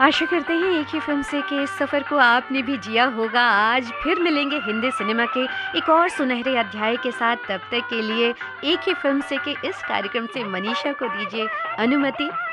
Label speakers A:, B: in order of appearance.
A: आशा करते हैं एक ही फिल्म से के इस सफ़र को आपने भी जिया होगा। आज फिर मिलेंगे हिंदी सिनेमा के एक और सुनहरे अध्याय के साथ। तब तक के लिए एक ही फिल्म से के इस कार्यक्रम से मनीषा को दीजिए अनुमति।